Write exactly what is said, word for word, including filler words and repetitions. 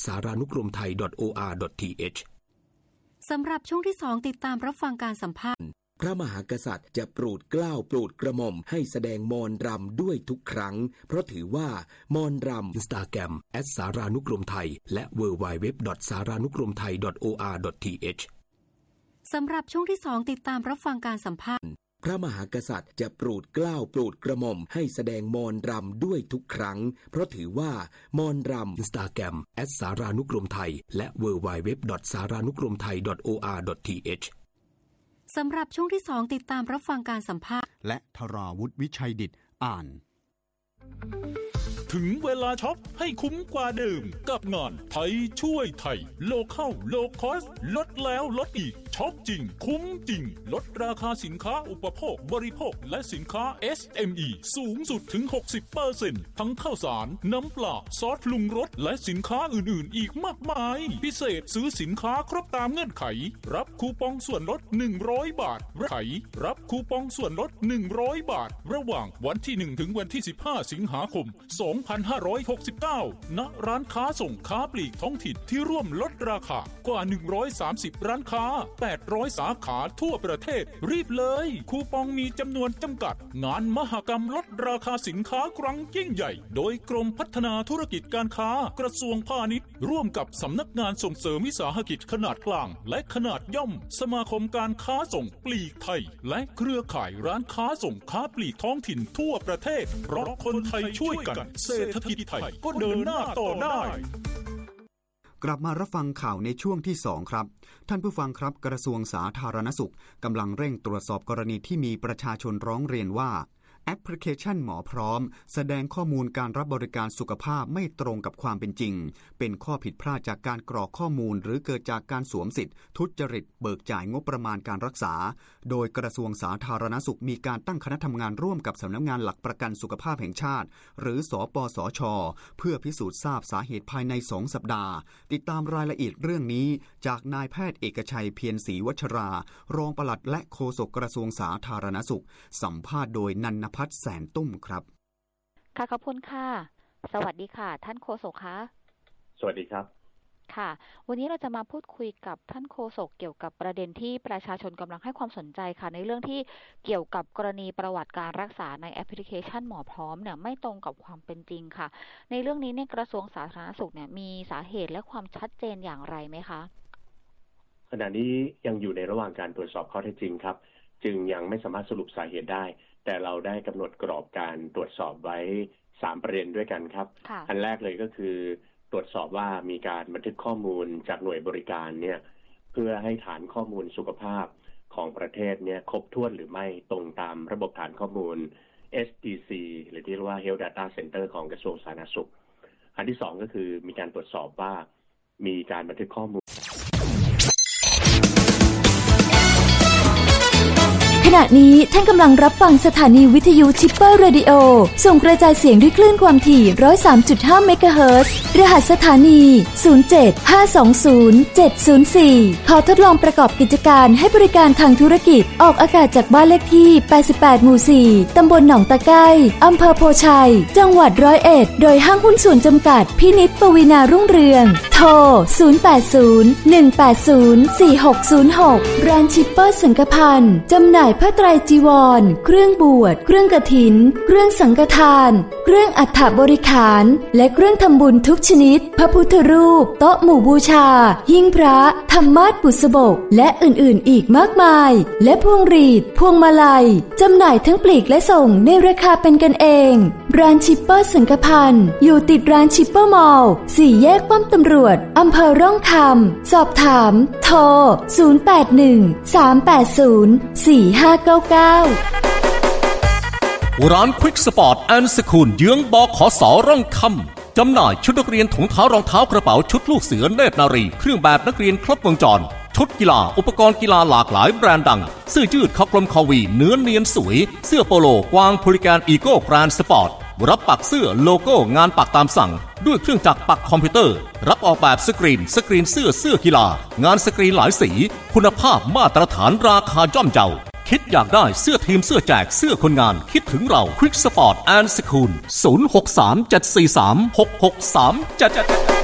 สารานุกรมไทย ดอท โอ อาร์ ดอท ที เอชสำหรับช่วงที่สองติดตามรับฟังการสัมภาษณ์พระมหากษัตริย์จะโปรดเกล้าโปรดกระหม่อมให้แสดงมรรำด้วยทุกครั้งเพราะถือว่ามรรำ Instagram แอท สารานุกรมไทยและ ดับเบิลยู ดับเบิลยู ดับเบิลยู ดอท สารานุกรมไทย ดอท โอ อาร์ ดอท ที เอชสำหรับช่วงที่สองติดตามรับฟังการสัมภาษณ์พระมหากษัตริย์จะโปรดเกล้าโปรดกระหม่อมให้แสดงมรรำด้วยทุกครั้งเพราะถือว่ามรรำ Instagram แอท สารานุกรมไทยและ ดับเบิลยู ดับเบิลยู ดับเบิลยู ดอท สารานุกรมไทย ดอท โอ อาร์ ดอท ที เอชสำหรับช่วงที่สองติดตามรับฟังการสัมภาษณ์และธราวุฒิวิชัยดิษฐ์อ่านถึงเวลาช็อปให้คุ้มกว่าเดิมกับงานไทยช่วยไทยโลคอลโลคอสลดแล้วลดอีกช็อปจริงคุ้มจริงลดราคาสินค้าอุปโภคบริโภคและสินค้า เอส เอ็ม อี สูงสุดถึง หกสิบเปอร์เซ็นต์ ทั้งข้าวสารน้ำปลาซอสปรุงรสและสินค้าอื่นๆอีกมากมายพิเศษซื้อสินค้าครบตามเงื่อนไขรับคูปองส่วนลดหนึ่งร้อยบาทไขรับคูปองส่วนลดหนึ่งร้อยบาทระหว่างวันที่หนึ่งถึงวันที่สิบห้าสิงหาคมสองพันห้าร้อยหกสิบเก้า ณ ร้านค้าส่งค้าปลีกท้องถิ่นที่ร่วมลดราคากว่าหนึ่งร้อยสามสิบร้านค้าแปดร้อยสาขาทั่วประเทศรีบเลยคูปองมีจำนวนจำกัดงานมหกรรมลดราคาสินค้าครั้งยิ่งใหญ่โดยกรมพัฒนาธุรกิจการค้ากระทรวงพาณิชย์ร่วมกับสำนักงานส่งเสริมวิสาหกิจขนาดกลางและขนาดย่อมสมาคมการค้าส่งปลีกไทยและเครือข่ายร้านค้าส่งค้าปลีกท้องถิ่นทั่วประเทศเพราะคนไทยช่วยกันเศรษฐกิจไทยก็เดินหน้าต่อได้กลับมารับฟังข่าวในช่วงที่สองครับท่านผู้ฟังครับกระทรวงสาธารณสุขกำลังเร่งตรวจสอบกรณีที่มีประชาชนร้องเรียนว่าแอปพลิเคชันหมอพร้อมแสดงข้อมูลการรับบริการสุขภาพไม่ตรงกับความเป็นจริงเป็นข้อผิดพลาดจากการกรอกข้อมูลหรือเกิดจากการสวมสิทธิ์ทุจริตเบิกจ่ายงบประมาณการรักษาโดยกระทรวงสาธารณสุขมีการตั้งคณะทำงานร่วมกับสำนักงานหลักประกันสุขภาพแห่งชาติหรือสปสช.เพื่อพิสูจน์ทราบสาเหตุภายในสองสัปดาห์ติดตามรายละเอียดเรื่องนี้จากนายแพทย์เอกชัยเพียรศรีวัชรารองปลัดและโฆษกกระทรวงสาธารณสุขสัมภาษณ์โดยนันนภัสแสนตุ้มครับค่ะขอบคุณค่ะสวัสดีค่ะท่านโฆษกคะสวัสดีครับค่ะวันนี้เราจะมาพูดคุยกับท่านโฆษกเกี่ยวกับประเด็นที่ประชาชนกำลังให้ความสนใจค่ะในเรื่องที่เกี่ยวกับกรณีประวัติการรักษาในแอปพลิเคชันหมอพร้อมเนี่ยไม่ตรงกับความเป็นจริงค่ะในเรื่องนี้ในกระทรวงสาธารณสุขเนี่ยมีสาเหตุและความชัดเจนอย่างไรไหมคะขณะนี้ยังอยู่ในระหว่างการตรวจสอบข้อเท็จจริงครับจึงยังไม่สามารถสรุปสาเหตุได้แต่เราได้กำหนดกรอบการตรวจสอบไว้สามประเด็นด้วยกันครับอันแรกเลยก็คือตรวจสอบว่ามีการบันทึกข้อมูลจากหน่วยบริการเนี่ยเพื่อให้ฐานข้อมูลสุขภาพของประเทศเนี่ยครบถ้วนหรือไม่ตรงตามระบบฐานข้อมูล เอส ดี ซี หรือที่เรียกว่า Health Data Center ของกระทรวงสาธารณสุขอันที่สองก็คือมีการตรวจสอบว่ามีการบันทึกข้อมูลขณะนี้ท่านกำลังรับฟังสถานีวิทยุชิปเปอร์เรดิโอส่งกระจายเสียงด้วยคลื่นความถี่ หนึ่งร้อยสามจุดห้า เมกะเฮิรตซ์รหัสสถานี ศูนย์ เจ็ด ห้า สอง ศูนย์ เจ็ด ศูนย์ สี่ ขอทดลองประกอบกิจการให้บริการทางธุรกิจออกอากาศจากบ้านเลขที่แปดสิบแปดหมู่สี่ตำบลหนองตะไคร้อำเภอโพชัยจังหวัดร้อยเอ็ดโดยห้างหุ้นส่วนจำกัดพินิจปวีณารุ่งเรืองโทรศูนย์ แปด ศูนย์ หนึ่ง แปด ศูนย์ สี่ หก ศูนย์ หกร้านชิปเปอร์สังฆพันธ์จำหน่ายผ้าไตรจีวรเครื่องบวชเครื่องกฐินเครื่องสังฆทานเครื่องอัฐบริขารและเครื่องทำบุญทุกชนิดพระพุทธรูปโต๊ะหมู่บูชาหิ้งพระธรรมาสน์บุษบกและอื่นๆอีกมากมายและพวงหรีดพวงมาลัยจำหน่ายทั้งปลีกและส่งในราคาเป็นกันเองร้านชิปเปอร์สังฆพันธ์อยู่ติดร้านชิปเปอร์มอลล์สี่แยกป้อมตำรวจอำเภอร่องคำสอบถามโทรศูนย์ แปด หนึ่ง สาม แปด ศูนย์ สี่ ห้า เก้า เก้าร้านควิกสปอร์ตแอนด์สคูลเยื้องบขสร่องคำจำหน่ายชุดนักเรียนถุงเท้ารองเท้ากระเป๋าชุดลูกเสือเนตรนารีเครื่องแบบนักเรียนครบวงจรชุดกีฬาอุปกรณ์กีฬาหลากหลายแบรนด์ดังเสื้อยืดคอกลมคอวีเนื้อเนียนสวยเสื้อโปโลกวางพูลิแกนอีโก้แกรนด์สปอร์ตรับปักเสื้อโลโก้งานปักตามสั่งด้วยเครื่องจักรปักคอมพิวเตอร์รับออกแบบสกรีนสกรีนเสื้อเสื้อกีฬางานสกรีนหลายสีคุณภาพมาตรฐานราคาย่อมเยาคิดอยากได้เสื้อทีมเสื้อแจกเสื้อคนงานคิดถึงเรา Quick Sport and School ศูนย์ หก สาม เจ็ด สี่ สาม หก หก สาม เจ็ด